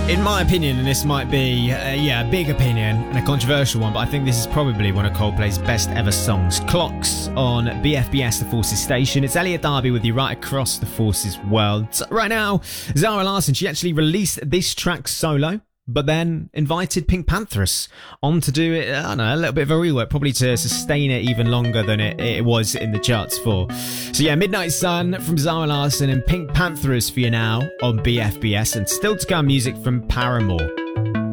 In my opinion, and this might be, a big opinion and a controversial one, but I think this is probably one of Coldplay's best ever songs. Clocks on BFBS, The Forces Station. It's Elliot Darby with you right across the Forces world. So right now, Zara Larsson, she actually released this track solo, but then invited PinkPantheress on to do it, I don't know, a little bit of a rework, probably to sustain it even longer than it was in the charts for. So yeah, Midnight Sun from Zara Larsson and PinkPantheress for you now on BFBS, and still to come music from Paramore.